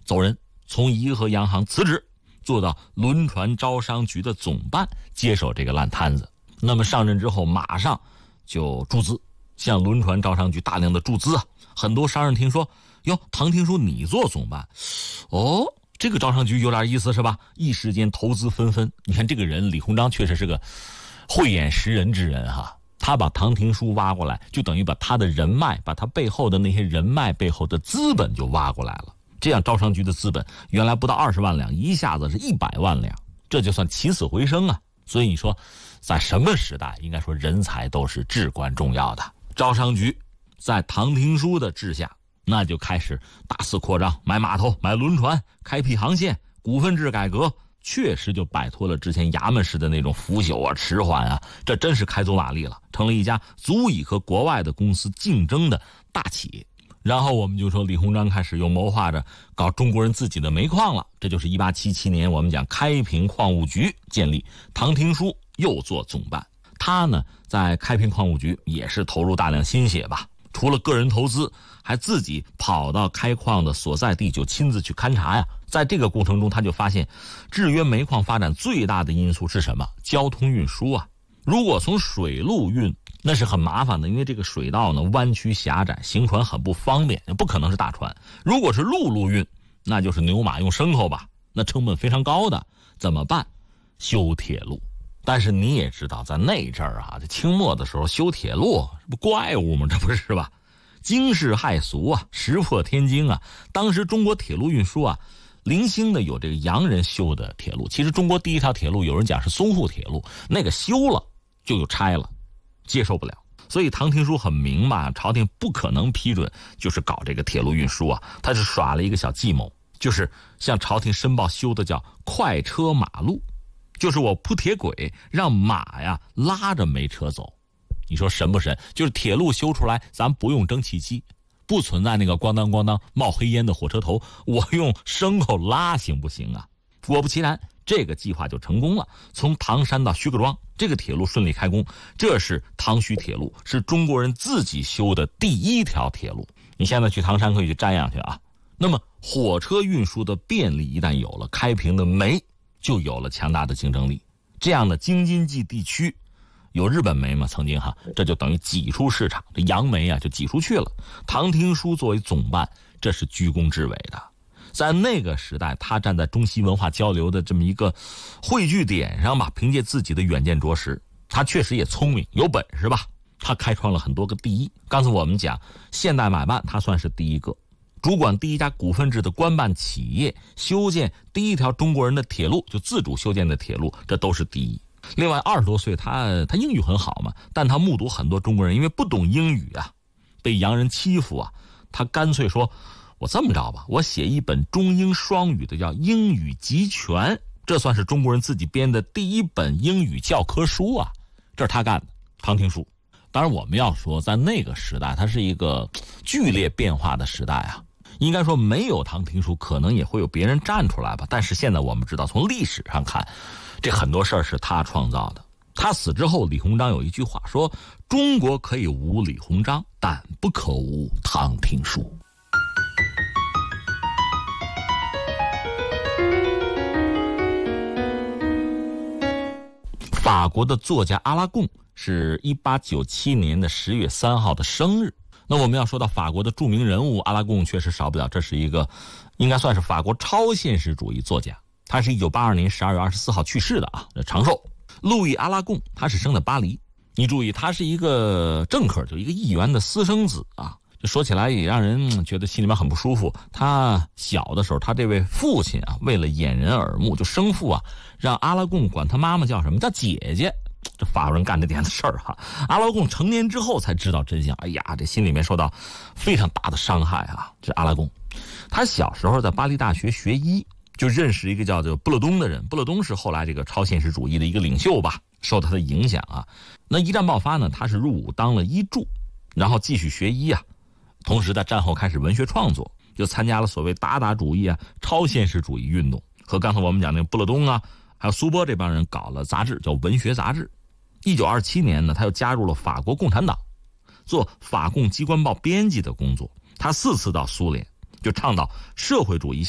走人，从颐和洋行辞职，做到轮船招商局的总办，接手这个烂摊子。那么上任之后马上就注资，向轮船招商局大量的注资啊。很多商人听说，哟，唐廷枢你做总办，哦，这个招商局有点意思是吧？一时间投资纷纷。你看这个人李鸿章确实是个慧眼识人之人哈，他把唐廷枢挖过来，就等于把他的人脉，把他背后的那些人脉背后的资本就挖过来了。这样招商局的资本原来不到20万两，一下子是100万两，这就算起死回生啊。所以你说在什么时代，应该说人才都是至关重要的。招商局在唐廷枢的治下，那就开始大肆扩张，买码头，买轮船，开辟航线，股份制改革，确实就摆脱了之前衙门式的那种腐朽啊、迟缓啊，这真是开足马力了，成了一家足以和国外的公司竞争的大企业。然后我们就说李鸿章开始又谋划着搞中国人自己的煤矿了，这就是1877年我们讲开平矿务局建立，唐廷枢又做总办。他呢在开平矿务局也是投入大量心血吧，除了个人投资，还自己跑到开矿的所在地就亲自去勘察呀。在这个过程中他就发现，制约煤矿发展最大的因素是什么？交通运输啊。如果从水路运，那是很麻烦的，因为这个水道呢弯曲狭窄，行船很不方便，不可能是大船。如果是陆路运，那就是牛马用牲口吧，那成本非常高的，怎么办？修铁路。但是你也知道，在那阵儿啊，这清末的时候修铁路，这不怪物吗？这不是吧？惊世骇俗啊，石破天惊啊！当时中国铁路运输啊，零星的有这个洋人修的铁路。其实中国第一条铁路，有人讲是淞沪铁路，那个修了就有拆了，接受不了。所以唐廷枢很明白，朝廷不可能批准就是搞这个铁路运输啊，他是耍了一个小计谋，就是向朝廷申报修的叫快车马路，就是我铺铁轨让马呀拉着煤车走。你说神不神？就是铁路修出来，咱不用蒸汽机，不存在那个咣当咣当冒黑烟的火车头，我用牲口拉行不行啊？果不其然，这个计划就成功了。从唐山到徐各庄，这个铁路顺利开工，这是唐徐铁路，是中国人自己修的第一条铁路。你现在去唐山可以去瞻仰去啊。那么火车运输的便利一旦有了，开平的煤就有了强大的竞争力。这样的京津冀地区有日本煤吗？曾经哈，这就等于挤出市场，这洋煤啊就挤出去了。唐廷枢作为总办，这是居功至伟的。在那个时代，他站在中西文化交流的这么一个汇聚点上吧，凭借自己的远见卓识，他确实也聪明有本事吧，他开创了很多个第一。刚才我们讲现代买办，他算是第一个，主管第一家股份制的官办企业，修建第一条中国人的铁路，就自主修建的铁路，这都是第一。另外20多岁他英语很好嘛，但他目睹很多中国人因为不懂英语啊，被洋人欺负啊，他干脆说，我这么着吧，我写一本中英双语的叫《英语集全》，这算是中国人自己编的第一本英语教科书啊，这是他干的，唐廷枢。当然我们要说在那个时代，它是一个剧烈变化的时代啊，应该说没有唐廷枢可能也会有别人站出来吧。但是现在我们知道，从历史上看，这很多事儿是他创造的。他死之后，李鸿章有一句话说，中国可以无李鸿章，但不可无唐廷枢。法国的作家阿拉贡是1897年的10月3号的生日。那我们要说到法国的著名人物，阿拉贡确实少不了，这是一个应该算是法国超现实主义作家。他是1982年12月24号去世的啊，长寿。路易阿拉贡他是生在巴黎，你注意，他是一个政客，就一个议员的私生子啊。这说起来也让人觉得心里面很不舒服。他小的时候，他这位父亲啊，为了掩人耳目，就生父啊，让阿拉贡管他妈妈叫什么？叫姐姐。这法国人干这点子事儿哈。阿拉贡成年之后才知道真相，哎呀，这心里面受到非常大的伤害啊。这阿拉贡，他小时候在巴黎大学学医，就认识一个叫做布勒东的人。布勒东是后来这个超现实主义的一个领袖吧，受他的影响啊。那一战爆发呢，他是入伍当了医助，然后继续学医啊。同时在战后开始文学创作，就参加了所谓达达主义啊、超现实主义运动，和刚才我们讲那个布勒东啊还有苏波这帮人搞了杂志，叫文学杂志。1927年呢，他又加入了法国共产党，做法共机关报编辑的工作。他4次到苏联，就倡导社会主义